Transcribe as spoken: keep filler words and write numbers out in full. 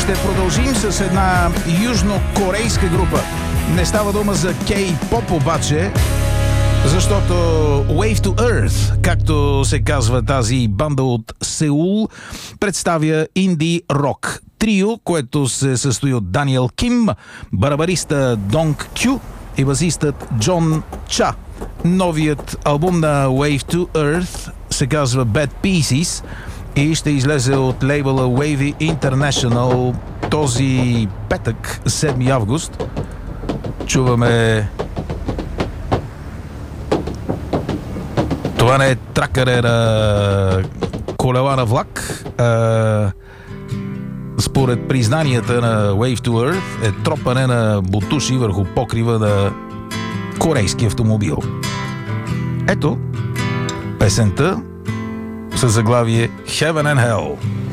Ще продължим с една южнокорейска група. Не става дума за кей-поп обаче, защото Wave to Earth, както се казва тази банда от Сеул, представя инди рок трио, което се състои от Даниел Ким, барабариста Донг Кю и басистът Джон Ча. Новият албум на Wave to Earth се казва Bad Pieces и ще излезе от лейбъла Wavy International този петък, седми август. Чуваме... Това не е тракър на колела на влак. А, според признанията на Wave to Earth е тропане на бутуши върху покрива на корейски автомобил. Ето песента със заглавие Heaven and Hell.